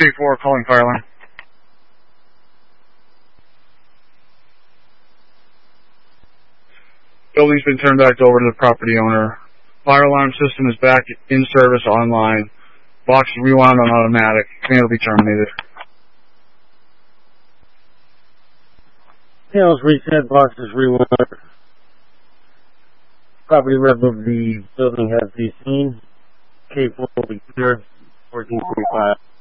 K4 calling fire alarm. Building's been turned back over to the property owner. Fire alarm system is back in service online. Box is rewound on automatic. Command will be terminated. Panels reset, box is rewound. Property rep of the building has been seen. K4 will be clear. 1445.